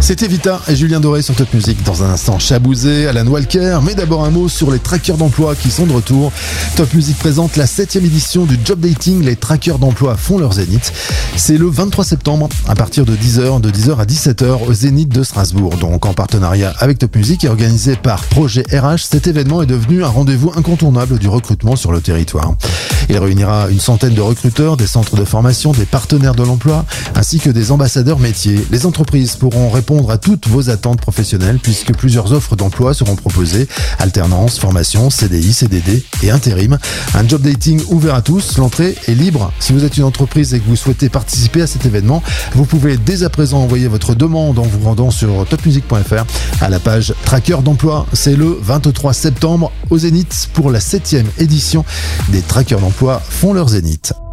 C'était Vita et Julien Doré sur Top Music. Dans un instant, Chabouzé, Alan Walker. Mais d'abord un mot sur les trackers d'emploi qui sont de retour. Top Music présente la 7e édition du Job Dating. Les trackers d'emploi font leur zénith. C'est le 23 septembre à partir de 10h à 17h au Zénith de Strasbourg. Donc en partenariat avec Top Music et organisé par Projet RH, cet événement est devenu un rendez-vous incontournable du recrutement sur le territoire. Il réunira une centaine de recruteurs, des centres de formation, des partenaires de l'emploi, ainsi que des ambassadeurs métiers. Les entreprises pourront répondre à toutes vos attentes professionnelles puisque plusieurs offres d'emploi seront proposées. Alternance, formation, CDI, CDD et intérim. Un job dating ouvert à tous. L'entrée est libre. Si vous êtes une entreprise et que vous souhaitez participer à cet événement, vous pouvez dès à présent envoyer votre demande en vous rendant sur topmusic.fr à la page Tracker d'emploi. C'est le 23 septembre au Zénith pour la 7e édition des Trackers d'emploi font leur Zénith.